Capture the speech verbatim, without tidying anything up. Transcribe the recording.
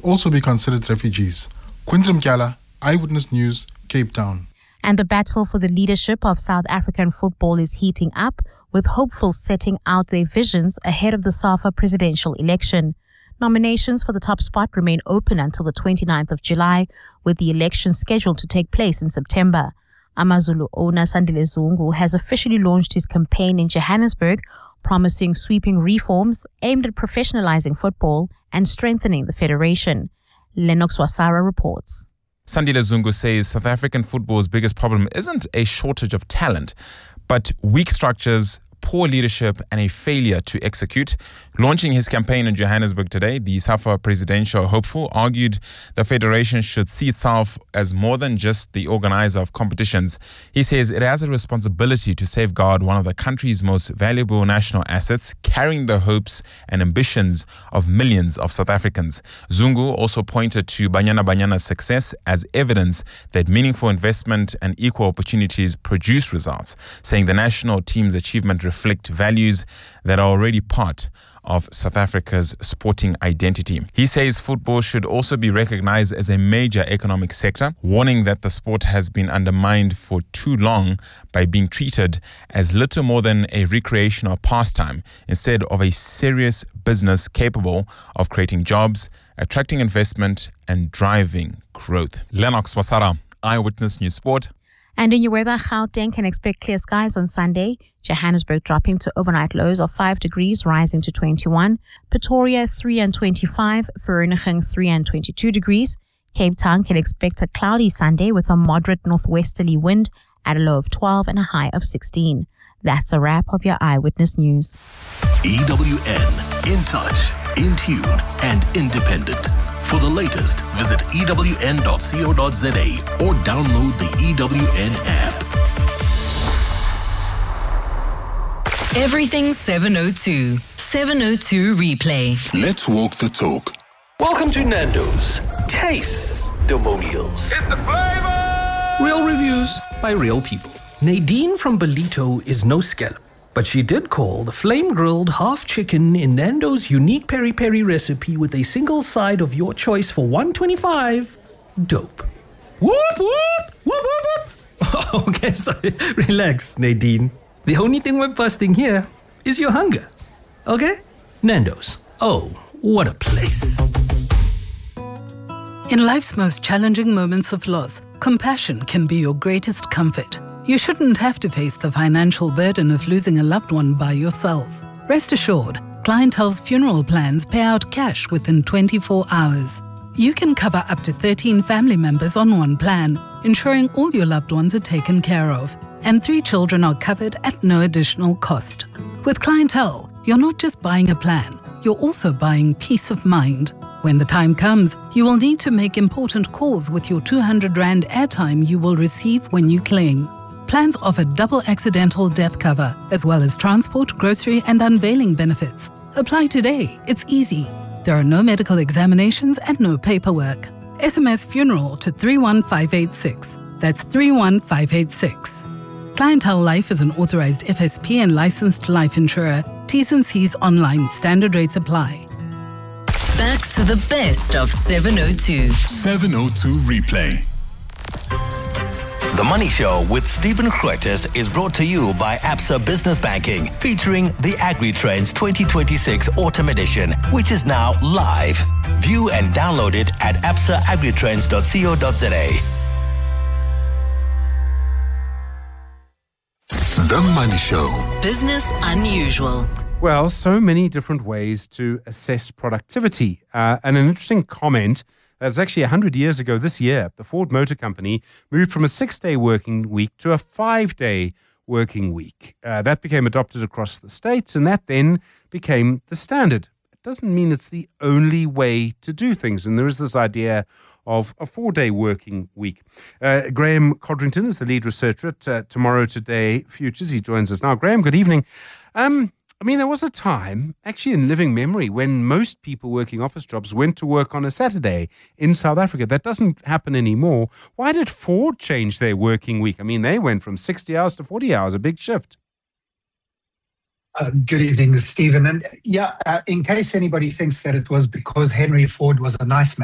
also be considered refugees. Quintum Kyala, Eyewitness News, Cape Town. And the battle for the leadership of South African football is heating up, with hopefuls setting out their visions ahead of the SAFA presidential election. Nominations for the top spot remain open until the twenty-ninth of July, with the election scheduled to take place in September. AmaZulu owner Sandile Zungu has officially launched his campaign in Johannesburg, promising sweeping reforms aimed at professionalizing football and strengthening the federation. Lennox Wasara reports. Sandile Zungu says South African football's biggest problem isn't a shortage of talent, but weak structures, poor leadership and a failure to execute. Launching his campaign in Johannesburg today, the SAFA presidential hopeful argued the federation should see itself as more than just the organizer of competitions. He says it has a responsibility to safeguard one of the country's most valuable national assets, carrying the hopes and ambitions of millions of South Africans. Zungu also pointed to Banyana Banyana's success as evidence that meaningful investment and equal opportunities produce results, saying the national team's achievement reflect values that are already part of South Africa's sporting identity. He says football should also be recognized as a major economic sector, warning that the sport has been undermined for too long by being treated as little more than a recreational pastime instead of a serious business capable of creating jobs, attracting investment and driving growth. Lennox Wasara, Eyewitness News Sport. And in your weather, Gauteng can expect clear skies on Sunday. Johannesburg dropping to overnight lows of five degrees, rising to twenty-one. Pretoria three and twenty-five. Vereeniging three and twenty-two degrees. Cape Town can expect a cloudy Sunday with a moderate northwesterly wind at a low of twelve and a high of sixteen. That's a wrap of your Eyewitness News. E W N, in touch, in tune and independent. For the latest, visit E W N dot co dot za or download the E W N app. Everything seven oh two. seven oh two Replay. Let's walk the talk. Welcome to Nando's Taste-Demonials. It's the flavor! Real reviews by real people. Nadine from Belito is no scallop, but she did call the flame-grilled half chicken in Nando's unique peri-peri recipe with a single side of your choice for one twenty-five dope. Whoop, whoop, whoop, whoop, whoop. Okay, sorry. Relax, Nadine. The only thing we're busting here is your hunger. Okay? Nando's. Oh, what a place. In life's most challenging moments of loss, compassion can be your greatest comfort. You shouldn't have to face the financial burden of losing a loved one by yourself. Rest assured, Clientele's funeral plans pay out cash within twenty-four hours. You can cover up to thirteen family members on one plan, ensuring all your loved ones are taken care of, and three children are covered at no additional cost. With Clientele, you're not just buying a plan, you're also buying peace of mind. When the time comes, you will need to make important calls with your two hundred rand airtime you will receive when you claim. Plans offer double accidental death cover, as well as transport, grocery and unveiling benefits. Apply today, it's easy. There are no medical examinations and no paperwork. S M S funeral to three one five eight six. That's three one five eight six. Clientele Life is an authorized F S P and licensed life insurer. T's and C's online. Standard rates apply. Back to the best of seven oh two. seven oh two Replay. The Money Show with Stephen Kreuters is brought to you by Absa Business Banking, featuring the AgriTrends twenty twenty-six Autumn Edition, which is now live. View and download it at absa agritrends dot co dot za. The Money Show. Business Unusual. Well, so many different ways to assess productivity. Uh, and an interesting comment that's actually one hundred years ago this year, the Ford Motor Company moved from a six-day working week to a five-day working week. Uh, that became adopted across the states, and that then became the standard. It doesn't mean it's the only way to do things, and there is this idea of a four-day working week. Uh, Graham Codrington is the lead researcher at uh, Tomorrow Today Futures. He joins us now. Graham, good evening. Um, I mean, there was a time, actually in living memory, when most people working office jobs went to work on a Saturday in South Africa. That doesn't happen anymore. Why did Ford change their working week? I mean, they went from sixty hours to forty hours, a big shift. Uh, good evening, Stephen. And yeah, uh, in case anybody thinks that it was because Henry Ford was a nice man,